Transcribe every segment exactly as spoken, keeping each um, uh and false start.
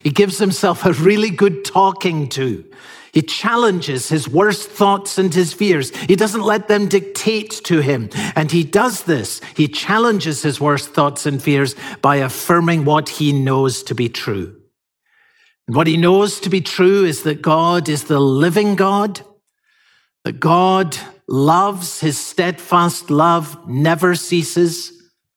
He gives himself a really good talking to. He challenges his worst thoughts and his fears. He doesn't let them dictate to him. And he does this. He challenges his worst thoughts and fears by affirming what he knows to be true. And what he knows to be true is that God is the living God, that God loves, his steadfast love never ceases,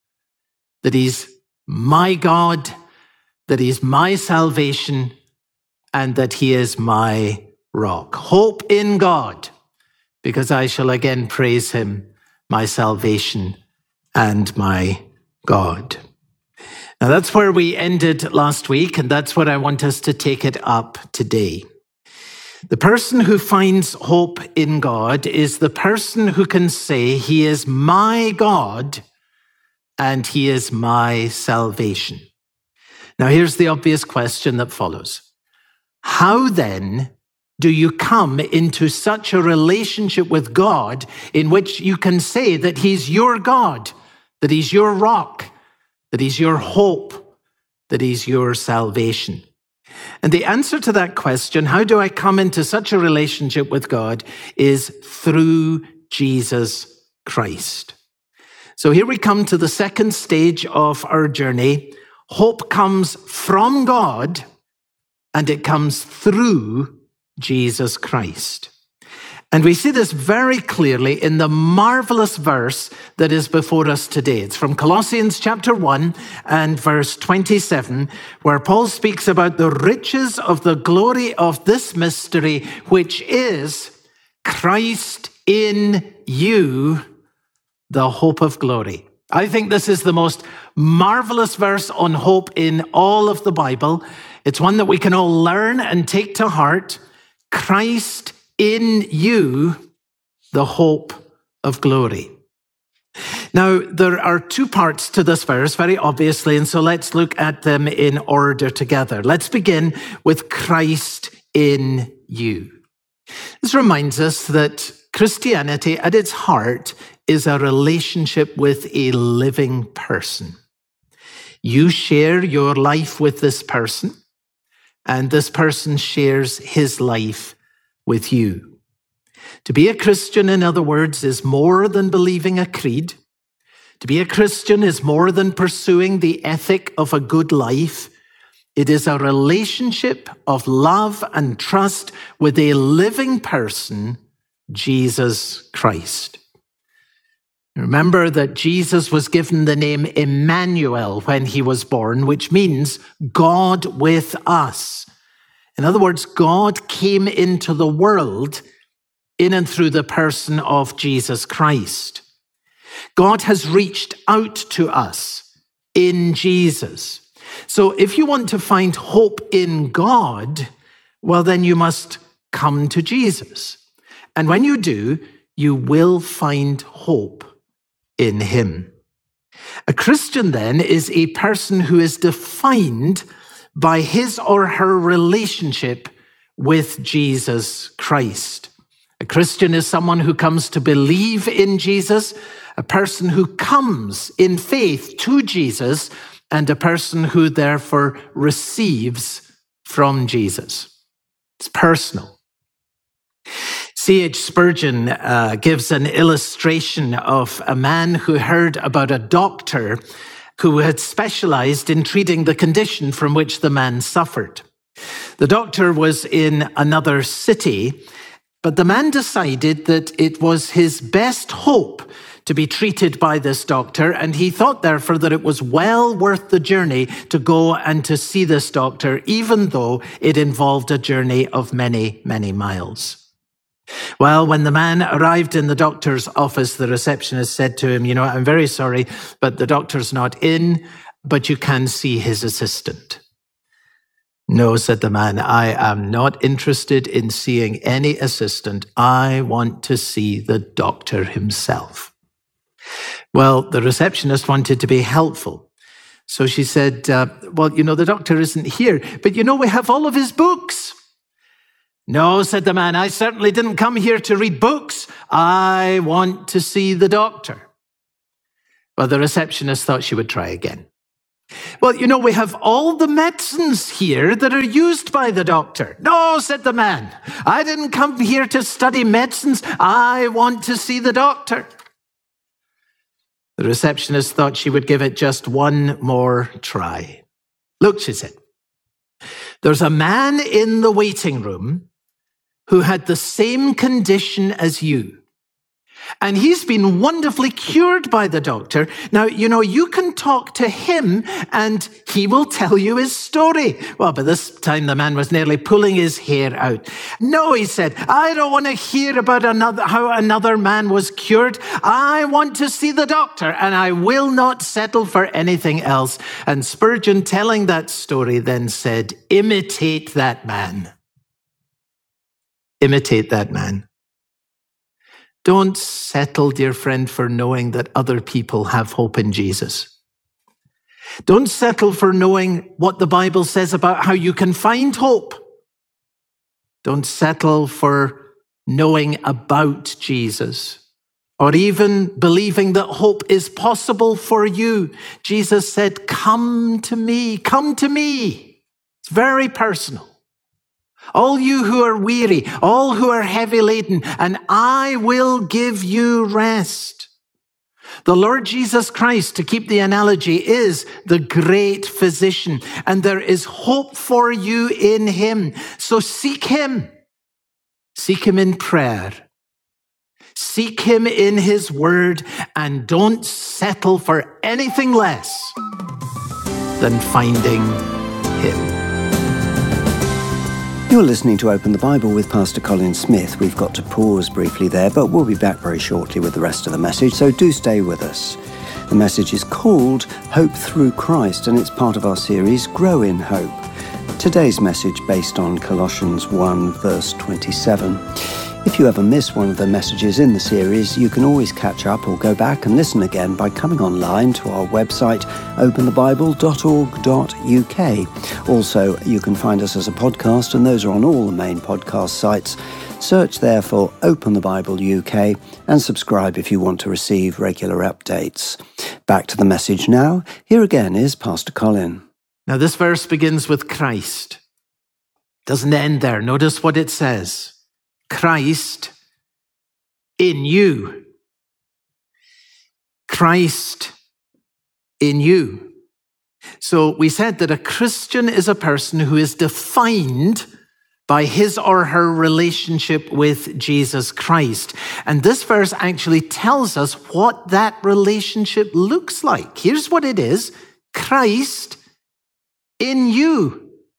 that he's my God, that he's my salvation, and that he is my rock. Hope in God, because I shall again praise him, my salvation and my God. Now that's where we ended last week, and that's where I want us to take it up today. The person who finds hope in God is the person who can say, he is my God and he is my salvation. Now here's the obvious question that follows. How then do you come into such a relationship with God in which you can say that he's your God, that he's your rock, that he's your hope, that he's your salvation? And the answer to that question, how do I come into such a relationship with God, is through Jesus Christ. So here we come to the second stage of our journey. Hope comes from God, and it comes through Jesus Christ. And we see this very clearly in the marvelous verse that is before us today. It's from Colossians chapter one and verse twenty-seven, where Paul speaks about the riches of the glory of this mystery, which is Christ in you, the hope of glory. I think this is the most marvelous verse on hope in all of the Bible. It's one that we can all learn and take to heart. Christ in you, the hope of glory. Now, there are two parts to this verse, very obviously, and so let's look at them in order together. Let's begin with Christ in you. This reminds us that Christianity at its heart is a relationship with a living person. You share your life with this person, and this person shares his life with you. To be a Christian, in other words, is more than believing a creed. To be a Christian is more than pursuing the ethic of a good life. It is a relationship of love and trust with a living person, Jesus Christ. Remember that Jesus was given the name Emmanuel when he was born, which means God with us. In other words, God came into the world in and through the person of Jesus Christ. God has reached out to us in Jesus. So if you want to find hope in God, well, then you must come to Jesus. And when you do, you will find hope in him. A Christian, then, is a person who is defined by his or her relationship with Jesus Christ. A Christian is someone who comes to believe in Jesus, a person who comes in faith to Jesus, and a person who therefore receives from Jesus. It's personal. C H Spurgeon uh, gives an illustration of a man who heard about a doctor who had specialized in treating the condition from which the man suffered. The doctor was in another city, but the man decided that it was his best hope to be treated by this doctor, and he thought therefore that it was well worth the journey to go and to see this doctor, even though it involved a journey of many, many miles. Well, when the man arrived in the doctor's office, the receptionist said to him, you know, I'm very sorry, but the doctor's not in, but you can see his assistant. No, said the man, I am not interested in seeing any assistant. I want to see the doctor himself. Well, the receptionist wanted to be helpful. So she said, uh, well, you know, the doctor isn't here, but you know, we have all of his books. No, said the man, I certainly didn't come here to read books. I want to see the doctor. Well, the receptionist thought she would try again. Well, you know, we have all the medicines here that are used by the doctor. No, said the man, I didn't come here to study medicines. I want to see the doctor. The receptionist thought she would give it just one more try. Look, she said, there's a man in the waiting room who had the same condition as you. And he's been wonderfully cured by the doctor. Now, you know, you can talk to him and he will tell you his story. Well, by this time, the man was nearly pulling his hair out. No, he said, I don't want to hear about another, how another man was cured. I want to see the doctor and I will not settle for anything else. And Spurgeon, telling that story, then said, imitate that man. Imitate that man. Don't settle, dear friend, for knowing that other people have hope in Jesus. Don't settle for knowing what the Bible says about how you can find hope. Don't settle for knowing about Jesus or even believing that hope is possible for you. Jesus said, come to me, come to me. It's very personal. All you who are weary, all who are heavy laden, and I will give you rest. The Lord Jesus Christ, to keep the analogy, is the great physician, and there is hope for you in him. So seek him. Seek him in prayer. Seek him in his word, and don't settle for anything less than finding him. You're listening to Open the Bible with Pastor Colin Smith. We've got to pause briefly there, but we'll be back very shortly with the rest of the message, so do stay with us. The message is called Hope Through Christ, and it's part of our series, Grow in Hope. Today's message based on Colossians one, verse twenty-seven. If you ever miss one of the messages in the series, you can always catch up or go back and listen again by coming online to our website, open the bible dot org dot u k. Also, you can find us as a podcast, and those are on all the main podcast sites. Search there for Open the Bible U K and subscribe if you want to receive regular updates. Back to the message now. Here again is Pastor Colin. Now, this verse begins with Christ. Doesn't end there. Notice what it says. Christ in you. Christ in you. So we said that a Christian is a person who is defined by his or her relationship with Jesus Christ. And this verse actually tells us what that relationship looks like. Here's what it is. Christ in you.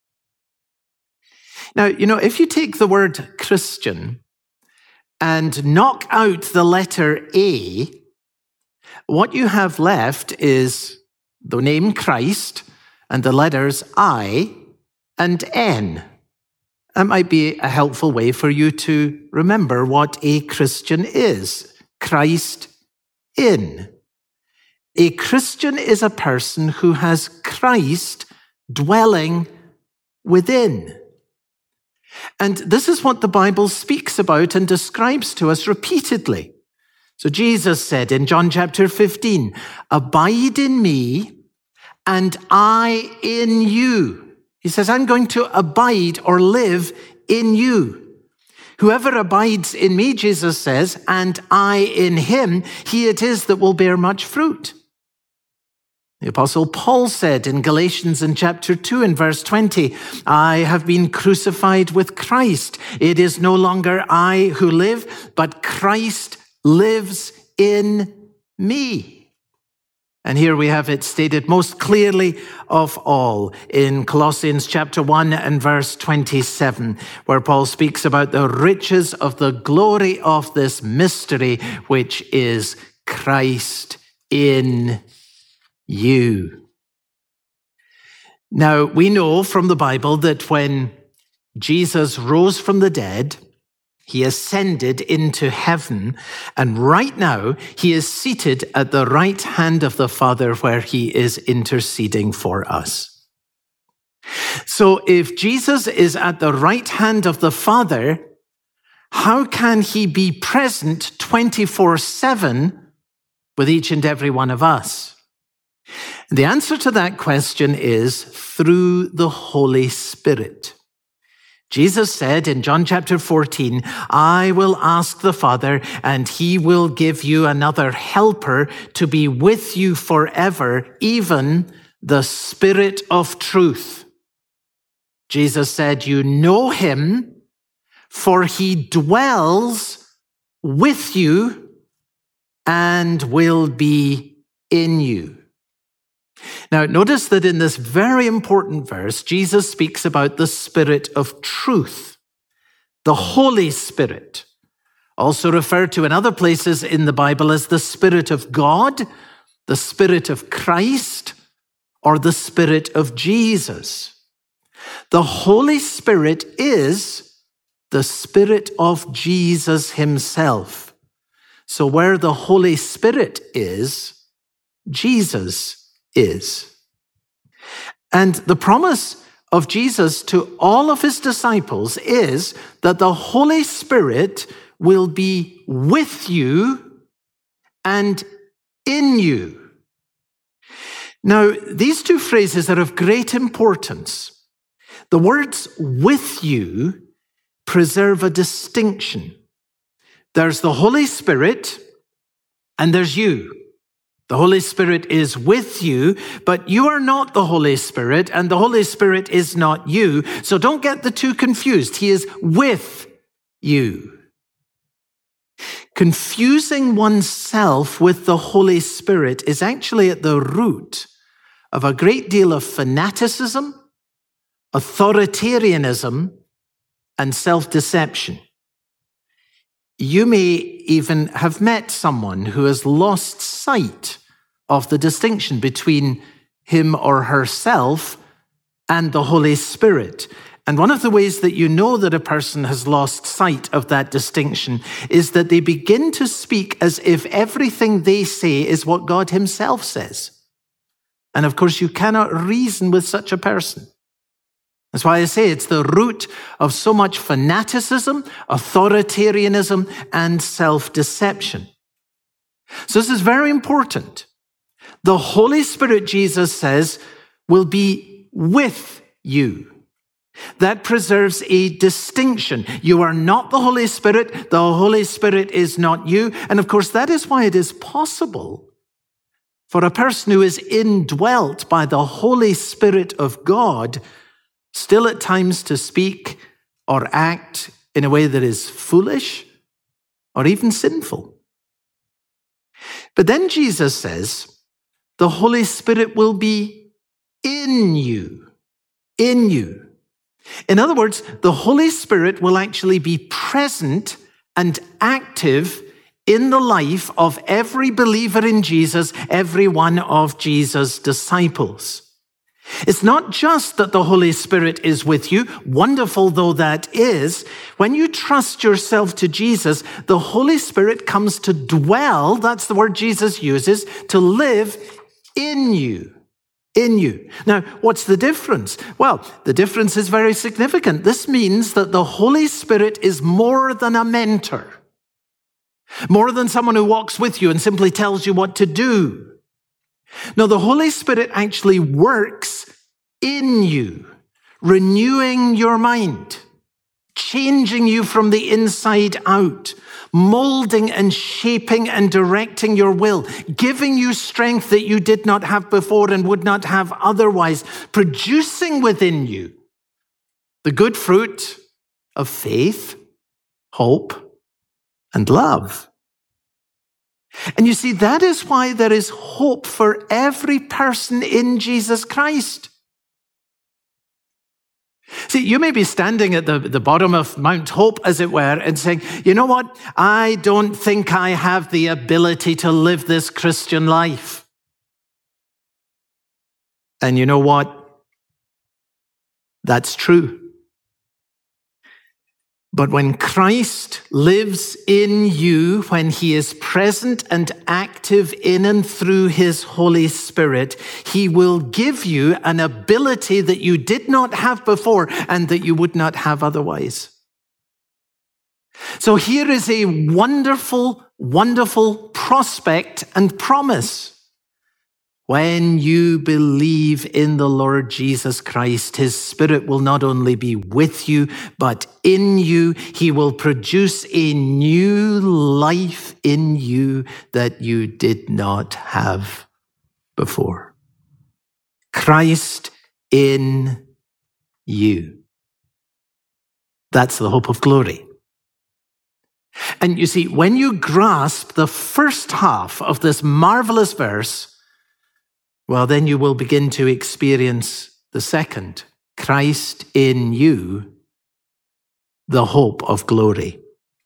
Now, you know, if you take the word Christian and knock out the letter A, what you have left is the name Christ and the letters I and N. That might be a helpful way for you to remember what a Christian is. Christ in. A Christian is a person who has Christ dwelling within. And this is what the Bible speaks about and describes to us repeatedly. So Jesus said in John chapter fifteen, abide in me and I in you. He says, I'm going to abide or live in you. Whoever abides in me, Jesus says, and I in him, he it is that will bear much fruit. The Apostle Paul said in Galatians in chapter two and verse twenty, I have been crucified with Christ. It is no longer I who live, but Christ lives in me. And here we have it stated most clearly of all in Colossians chapter one and verse twenty-seven, where Paul speaks about the riches of the glory of this mystery, which is Christ in you. Now, we know from the Bible that when Jesus rose from the dead, he ascended into heaven, and right now he is seated at the right hand of the Father where he is interceding for us. So if Jesus is at the right hand of the Father, how can he be present twenty-four seven with each and every one of us? The answer to that question is through the Holy Spirit. Jesus said in John chapter fourteen, I will ask the Father, and he will give you another helper to be with you forever, even the Spirit of truth. Jesus said, you know him, for he dwells with you and will be in you. Now, notice that in this very important verse, Jesus speaks about the Spirit of truth, the Holy Spirit, also referred to in other places in the Bible as the Spirit of God, the Spirit of Christ, or the Spirit of Jesus. The Holy Spirit is the Spirit of Jesus himself. So where the Holy Spirit is, Jesus is. And the promise of Jesus to all of his disciples is that the Holy Spirit will be with you and in you. Now, these two phrases are of great importance. The words with you preserve a distinction. There's the Holy Spirit and there's you. The Holy Spirit is with you, but you are not the Holy Spirit, and the Holy Spirit is not you. So don't get the two confused. He is with you. Confusing oneself with the Holy Spirit is actually at the root of a great deal of fanaticism, authoritarianism, and self-deception. You may even have met someone who has lost sight of the distinction between him or herself and the Holy Spirit. And one of the ways that you know that a person has lost sight of that distinction is that they begin to speak as if everything they say is what God himself says. And of course, you cannot reason with such a person. That's why I say it's the root of so much fanaticism, authoritarianism, and self-deception. So this is very important. The Holy Spirit, Jesus says, will be with you. That preserves a distinction. You are not the Holy Spirit. The Holy Spirit is not you. And of course, that is why it is possible for a person who is indwelt by the Holy Spirit of God still at times to speak or act in a way that is foolish or even sinful. But then Jesus says, the Holy Spirit will be in you, in you. In other words, the Holy Spirit will actually be present and active in the life of every believer in Jesus, every one of Jesus' disciples. It's not just that the Holy Spirit is with you, wonderful though that is. When you trust yourself to Jesus, the Holy Spirit comes to dwell, that's the word Jesus uses, to live in you, in you. Now, what's the difference? Well, the difference is very significant. This means that the Holy Spirit is more than a mentor, more than someone who walks with you and simply tells you what to do. No, the Holy Spirit actually works in you, renewing your mind, changing you from the inside out, molding and shaping and directing your will, giving you strength that you did not have before and would not have otherwise, producing within you the good fruit of faith, hope, and love. And you see, that is why there is hope for every person in Jesus Christ. See, you may be standing at the, the bottom of Mount Hope, as it were, and saying, you know what? I don't think I have the ability to live this Christian life. And you know what? That's true. But when Christ lives in you, when he is present and active in and through his Holy Spirit, he will give you an ability that you did not have before and that you would not have otherwise. So here is a wonderful, wonderful prospect and promise. When you believe in the Lord Jesus Christ, his Spirit will not only be with you, but in you. He will produce a new life in you that you did not have before. Christ in you. That's the hope of glory. And you see, when you grasp the first half of this marvelous verse, well, then you will begin to experience the second, Christ in you, the hope of glory.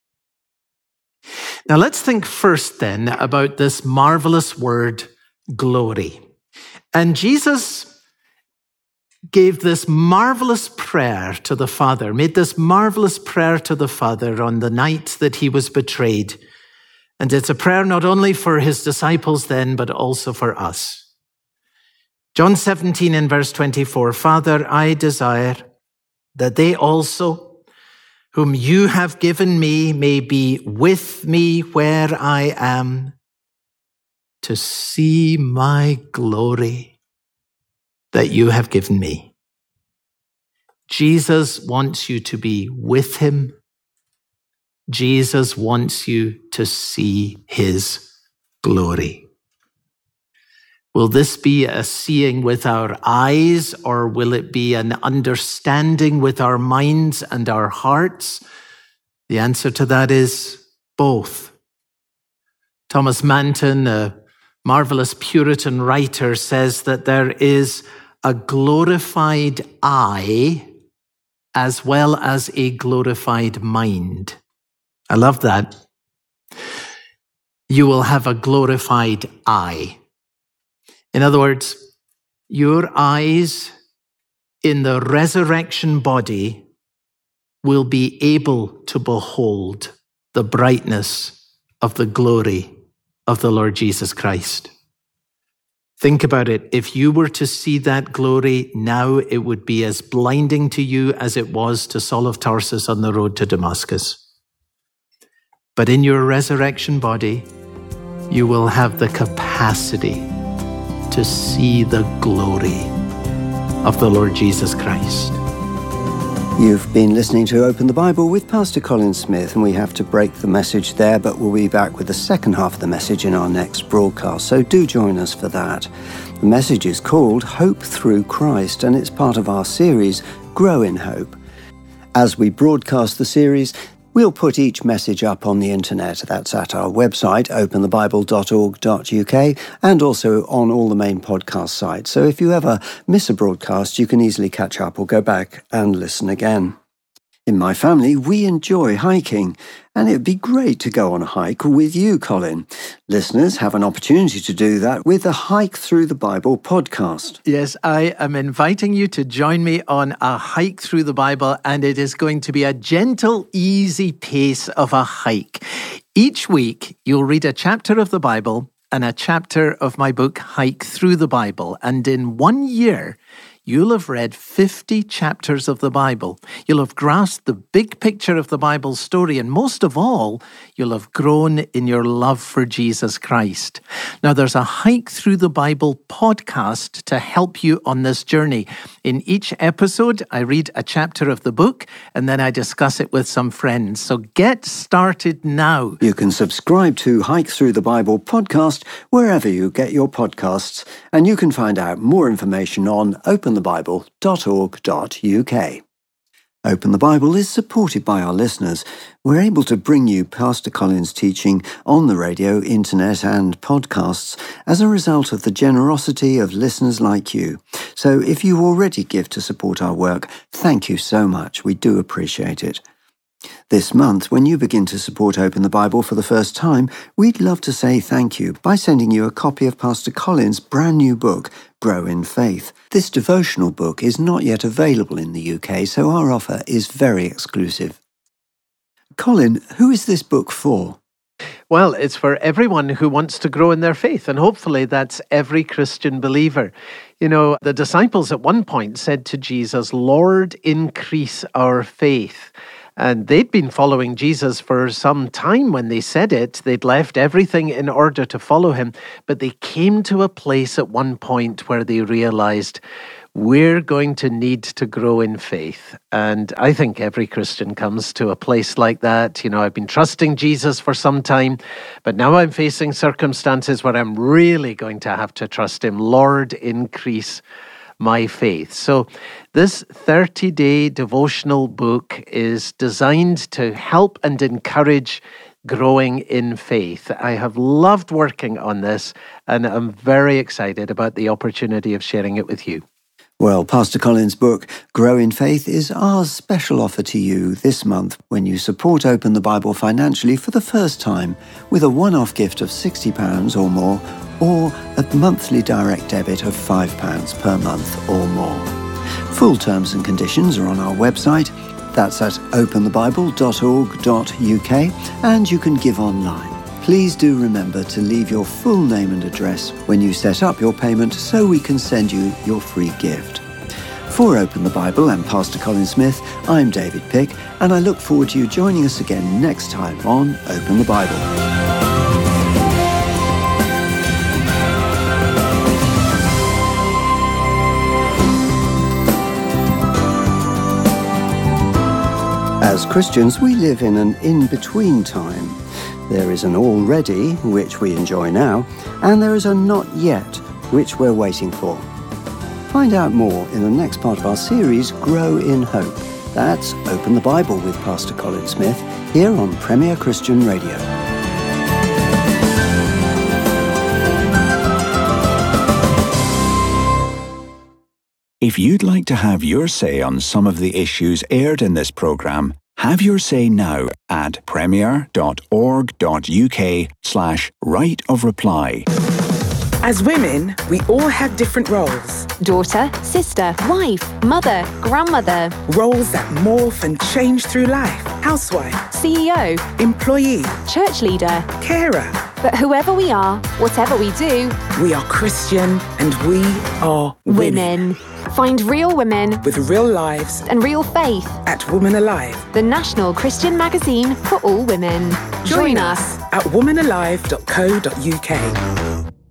Now let's think first then about this marvelous word, glory. And Jesus gave this marvelous prayer to the Father, made this marvelous prayer to the Father on the night that he was betrayed. And it's a prayer not only for his disciples then, but also for us. John seventeen in verse twenty-four, Father, I desire that they also, whom you have given me, may be with me where I am, to see my glory that you have given me. Jesus wants you to be with him. Jesus wants you to see his glory. Will this be a seeing with our eyes, or will it be an understanding with our minds and our hearts? The answer to that is both. Thomas Manton, a marvelous Puritan writer, says that there is a glorified eye as well as a glorified mind. I love that. You will have a glorified eye. In other words, your eyes in the resurrection body will be able to behold the brightness of the glory of the Lord Jesus Christ. Think about it. If you were to see that glory now, it would be as blinding to you as it was to Saul of Tarsus on the road to Damascus. But in your resurrection body, you will have the capacity to see the glory of the Lord Jesus Christ. You've been listening to Open the Bible with Pastor Colin Smith, and we have to break the message there, but we'll be back with the second half of the message in our next broadcast, so do join us for that. The message is called Hope Through Christ, and it's part of our series, Grow in Hope. As we broadcast the series, we'll put each message up on the internet. That's at our website, open the bible dot org dot U K, and also on all the main podcast sites. So if you ever miss a broadcast, you can easily catch up or go back and listen again. In my family, we enjoy hiking, and it'd be great to go on a hike with you, Colin. Listeners have an opportunity to do that with the Hike Through the Bible podcast. Yes, I am inviting you to join me on a hike through the Bible, and it is going to be a gentle, easy pace of a hike. Each week, you'll read a chapter of the Bible and a chapter of my book, Hike Through the Bible, and in one year, you'll have read fifty chapters of the Bible. You'll have grasped the big picture of the Bible's story, and most of all, you'll have grown in your love for Jesus Christ. Now, there's a Hike Through the Bible podcast to help you on this journey. In each episode, I read a chapter of the book, and then I discuss it with some friends. So get started now. You can subscribe to Hike Through the Bible podcast wherever you get your podcasts, and you can find out more information on open the bible dot org dot U K. Open the Bible is supported by our listeners. We're able to bring you Pastor Colin's teaching on the radio, internet, and podcasts as a result of the generosity of listeners like you. So if you already give to support our work, thank you so much. We do appreciate it. This month, when you begin to support Open the Bible for the first time, we'd love to say thank you by sending you a copy of Pastor Colin's brand new book, Grow in Faith. This devotional book is not yet available in the U K, so our offer is very exclusive. Colin, who is this book for? Well, it's for everyone who wants to grow in their faith, and hopefully that's every Christian believer. You know, the disciples at one point said to Jesus, "Lord, increase our faith." And they'd been following Jesus for some time when they said it. They'd left everything in order to follow him. But they came to a place at one point where they realized, we're going to need to grow in faith. And I think every Christian comes to a place like that. You know, I've been trusting Jesus for some time, but now I'm facing circumstances where I'm really going to have to trust him. Lord, increase my faith. So this thirty-day devotional book is designed to help and encourage growing in faith. I have loved working on this, and I'm very excited about the opportunity of sharing it with you. Well, Pastor Colin's book, Grow in Faith, is our special offer to you this month when you support Open the Bible financially for the first time with a one-off gift of sixty pounds or more, or a monthly direct debit of five pounds per month or more. Full terms and conditions are on our website. That's at open the bible dot org dot u k, and you can give online. Please do remember to leave your full name and address when you set up your payment so we can send you your free gift. For Open the Bible and Pastor Colin Smith, I'm David Pick, and I look forward to you joining us again next time on Open the Bible. As Christians, we live in an in-between time. There is an already, which we enjoy now, and there is a not yet, which we're waiting for. Find out more in the next part of our series, Grow in Hope. That's Open the Bible with Pastor Colin Smith, here on Premier Christian Radio. If you'd like to have your say on some of the issues aired in this programme, have your say now at premier dot org dot u k slash right of reply. As women, we all have different roles. Daughter, sister, wife, mother, grandmother. Roles that morph and change through life. Housewife, C E O, employee, church leader. carer. But whoever we are, whatever we do, We are Christian and we are women. women. Find real women With real lives and real faith. at Woman Alive. The national Christian magazine for all women. Join us at woman alive dot co dot u k.